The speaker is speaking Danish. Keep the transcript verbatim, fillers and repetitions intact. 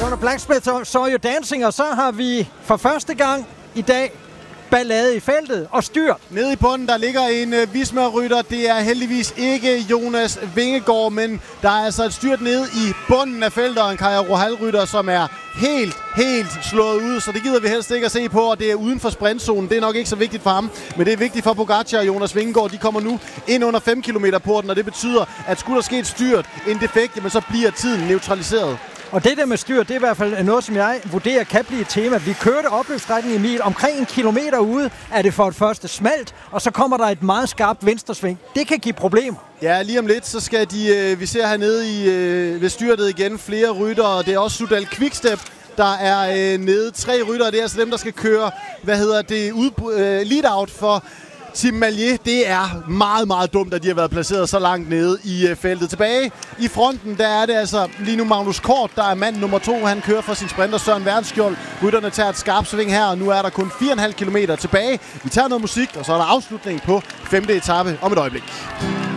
under Blacksmith Saw You Dancing, og så har vi for første gang i dag ballade i feltet og styrt. Nede i bunden, der ligger en uh, Visma-rytter. Det er heldigvis ikke Jonas Vingegaard, men der er altså et styrt nede i bunden af feltet, og en Kaja Rohal-rytter, som er helt, helt slået ud, så det gider vi helst ikke at se på, og det er uden for sprintzonen. Det er nok ikke så vigtigt for ham, men det er vigtigt for Pogacar og Jonas Vingegaard. De kommer nu ind under fem kilometer porten, og det betyder, at skulle der ske et styrt, en defekt, jamen så bliver tiden neutraliseret. Og det der med styr, det er i hvert fald noget, som jeg vurderer kan blive et tema. Vi kørte opløbsstrækningen i mil. Omkring en kilometer ude er det for et første smalt, og så kommer der et meget skarpt venstresving. Det kan give problemer. Ja, lige om lidt, så skal de, øh, vi ser hernede i, øh, ved styrtet igen, flere ryttere. Det er også Soudal Quickstep, der er øh, nede. Tre ryttere, det er altså dem, der skal køre, hvad hedder det, ud, øh, lead-out for Tim Mallier. Det er meget, meget dumt, at de har været placeret så langt nede i øh, feltet. Tilbage i fronten, der er det altså lige nu Magnus Kort, der er mand nummer to. Han kører for sin sprinter Søren Verdensskjold. Rytterne tager et skarpt sving her, og nu er der kun fire komma fem kilometer tilbage. Vi tager noget musik, og så er der afslutning på femte etape om et øjeblik.